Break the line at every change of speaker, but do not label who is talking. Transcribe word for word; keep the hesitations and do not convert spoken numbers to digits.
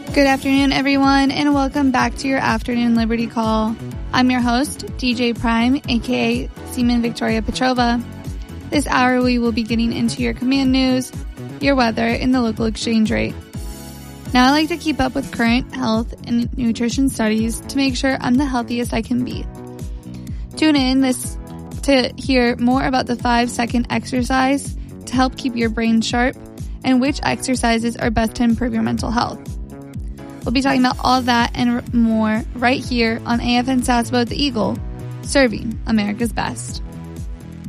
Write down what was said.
Good afternoon, everyone, and welcome back to your afternoon Liberty Call. I'm your host, D J Prime, aka Seaman Victoria Petrova. This hour, we will be getting into your command news, your weather, and the local exchange rate. Now, I like to keep up with current health and nutrition studies to make sure I'm the healthiest I can be. Tune in this to hear more about the five-second exercise to help keep your brain sharp and which exercises are best to improve your mental health. We'll be talking about all that and more right here on A F N Sassbo The Eagle, serving America's best.